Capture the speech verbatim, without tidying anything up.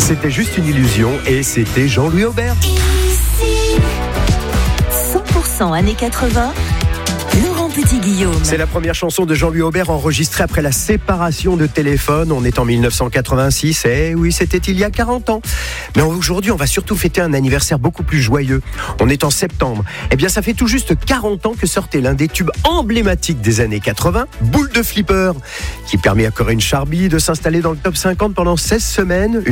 C'était juste une illusion et c'était Jean-Louis Aubert. Ici, cent pour cent années quatre-vingts, Laurent Petit-Guillaume. C'est la première chanson de Jean-Louis Aubert enregistrée après la séparation de Téléphone. On est en dix-neuf cent quatre-vingt-six. Et oui, c'était il y a quarante ans. Mais aujourd'hui, on va surtout fêter un anniversaire beaucoup plus joyeux. On est en septembre. Eh bien, ça fait tout juste quarante ans que sortait l'un des tubes emblématiques des années quatre-vingts, Boule de Flipper, qui permet à Corinne Charby de s'installer dans le top cinquante pendant seize semaines.